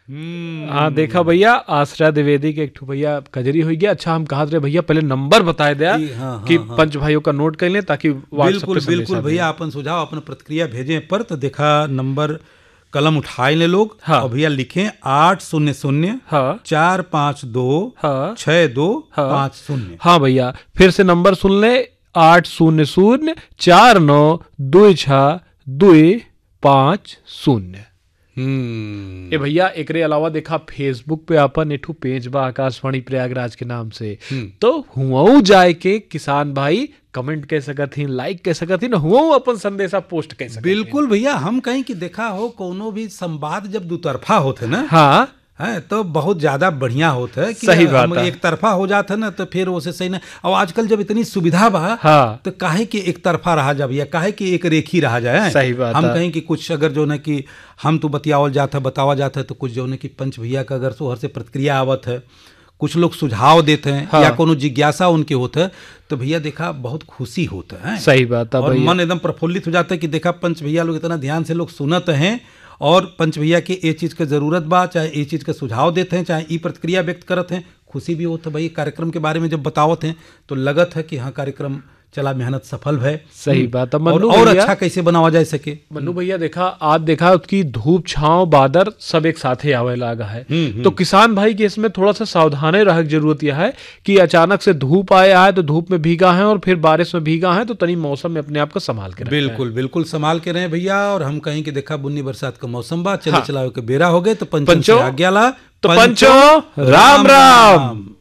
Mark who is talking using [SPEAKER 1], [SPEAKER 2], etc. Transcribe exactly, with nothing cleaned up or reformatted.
[SPEAKER 1] हाँ देखा भैया, आश्रय द्विवेदी के एक ठो भैया कजरी हो गया। अच्छा हम कहा रहे भैया पहले नंबर बताए दिया
[SPEAKER 2] हाँ,
[SPEAKER 1] कि
[SPEAKER 2] हाँ,
[SPEAKER 1] पंच भाइयों का नोट कर लें ताकि
[SPEAKER 2] बिल्कुल बिल्कुल भैया अपन सुझाव अपन प्रतिक्रिया भेजें पर। तो देखा नंबर कलम उठाए ले लोग।
[SPEAKER 1] हाँ।
[SPEAKER 2] और भैया लिखें आठ शून्य शून्य
[SPEAKER 1] हाँ
[SPEAKER 2] चार पाँच दो
[SPEAKER 1] हाँ
[SPEAKER 2] छः दो
[SPEAKER 1] हाँ
[SPEAKER 2] पाँच शून्य।
[SPEAKER 1] हाँ भैया फिर से नंबर सुन ले, आठ शून्य शून्य चार नौ दो छः दो पाँच शून्य।
[SPEAKER 2] हम्म
[SPEAKER 1] ए भैया एकरे अलावा देखा फेसबुक पे अपन एठू पेज बा आकाशवाणी प्रयागराज के नाम से, तो हुआऊ जाए के किसान भाई कमेंट कह सकत ही, लाइक कह सकत ही ना, हुआऊ अपन संदेशा पोस्ट कह सकत।
[SPEAKER 2] बिल्कुल भैया, हम कहीं कि देखा हो कोनो भी संवाद जब दुतरफा होते ना,
[SPEAKER 1] हाँ
[SPEAKER 2] है तो बहुत ज्यादा बढ़िया होता है कि
[SPEAKER 1] सही बात
[SPEAKER 2] हम
[SPEAKER 1] है।
[SPEAKER 2] एक तरफा हो जाता है ना तो फिर उसे सही ना। और आजकल जब इतनी सुविधा बा
[SPEAKER 1] हाँ
[SPEAKER 2] तो काहे कि एक तरफा रहा जब या काहे कि एक रेखी रहा जाए।
[SPEAKER 1] सही बात
[SPEAKER 2] हम
[SPEAKER 1] है।
[SPEAKER 2] कहें कि कुछ अगर जो ना कि हम तो बतियावल जाता है बतावा जाता है तो कुछ जो ना कि पंच भैया का अगर सोहर से प्रतिक्रिया आवत है, कुछ लोग सुझाव देते हैं
[SPEAKER 1] हाँ।
[SPEAKER 2] या कोनो जिज्ञासा उनके होता है तो भैया देखा बहुत खुशी होता है।
[SPEAKER 1] सही बात है
[SPEAKER 2] और
[SPEAKER 1] भैया।
[SPEAKER 2] मन एकदम प्रफुल्लित हो जाता है कि देखा पंच भैया लोग इतना ध्यान से लोग सुनत हैं और पंच भैया के ये चीज़ के जरूरत बा, चाहे ये चीज़ के सुझाव देते हैं, चाहे ये प्रतिक्रिया व्यक्त करत हैं। खुशी भी होता है भाई कार्यक्रम के बारे में जब बतावत हैं तो लगत है कि हाँ कार्यक्रम चला, मेहनत सफल है।
[SPEAKER 1] सही बात है
[SPEAKER 2] और,
[SPEAKER 1] मन्नू
[SPEAKER 2] और
[SPEAKER 1] भैया।
[SPEAKER 2] अच्छा कैसे बनावा जा सके।
[SPEAKER 1] मन्नू भैया देखा आज देखा उसकी धूप छांव बादर सब एक साथ ही आवे लगा है, तो किसान भाई की इसमें थोड़ा सा सावधानी रह जरूरत यह है कि अचानक से धूप आया है तो धूप में भीगा है और फिर बारिश में भीगा है, तो तनी मौसम में अपने आप को संभाल के रखें।
[SPEAKER 2] बिल्कुल बिल्कुल संभाल के रहे भैया। और हम कहें कि देखा बुन्नी बरसात का मौसम बा, चले चलाओ के बेरा हो गए तो पंचों से आज्ञा ला।
[SPEAKER 1] तो पंचों राम राम।